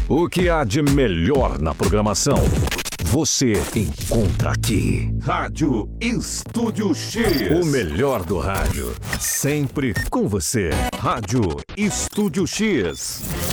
O que há de melhor na programação, você encontra aqui. Rádio Estúdio X. O melhor do rádio, sempre com você. Rádio Estúdio X.